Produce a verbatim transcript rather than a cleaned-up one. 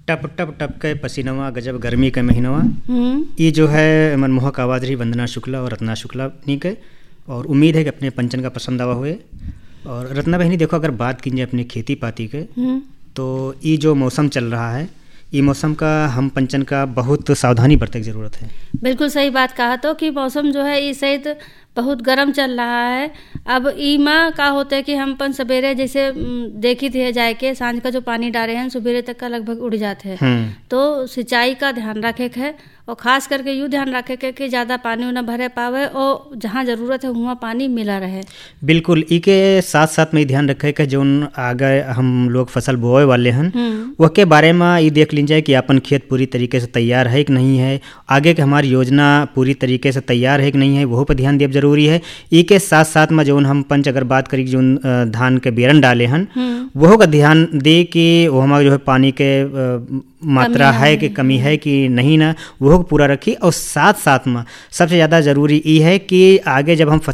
टप टप टप के पसीनवा गजब गर्मी के महीनवा। हम्म ये जो है मनमोहक आवाज़ रही वंदना शुक्ला और रत्ना शुक्ला नी के, और उम्मीद है कि अपने पंचन का पसंद आवा हुए। और रत्ना बहनी देखो, अगर बात की जाए अपने खेती पाती के, हम्म तो ये जो मौसम चल रहा है, ये मौसम का हम पंचन का बहुत सावधानी बरतने की ज़रूरत है। बिल्कुल सही बात कहा तो कि मौसम जो है इस सहित बहुत गर्म चल रहा है। अब ईमा का होता है कि हम अपन सवेरे जैसे म, देखी थी जाए के सांझ का जो पानी डाले हैं सवेरे तक का लगभग उड़ जाते हैं। हम्म तो सिंचाई का ध्यान रखे के है, और खास करके यूँ ध्यान रखे के कि ज़्यादा पानी न भरे पावे और जहाँ ज़रूरत है वहाँ पानी मिला रहे। बिल्कुल, ई के साथ साथ में ध्यान रखे कि जो आगे हम लोग फसल बोए वाले हैं हम्म वह के बारे में ये देख लीजिए कि अपन खेत पूरी तरीके से तैयार है कि नहीं है, आगे के हमारी योजना पूरी तरीके से तैयार है कि नहीं है, वह पर ध्यान देव जरूरी है। ई के साथ साथ में जो हम पंच अगर बात करी जो धान के बेरन डाले हैं वह का ध्यान दे कि वो हमारे जो है पानी के अ, मात्रा है कि कमी है कि नहीं ना, वो पूरा रखी। और साथ साथ में सबसे ज़्यादा ज़रूरी ये है कि आगे जब हम फसल